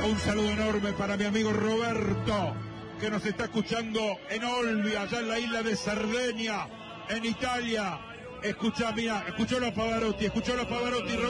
Un saludo enorme para mi amigo Roberto, que nos está escuchando en Olbia, allá en la isla de Cerdeña, en Italia. Escuchó los Pavarotti,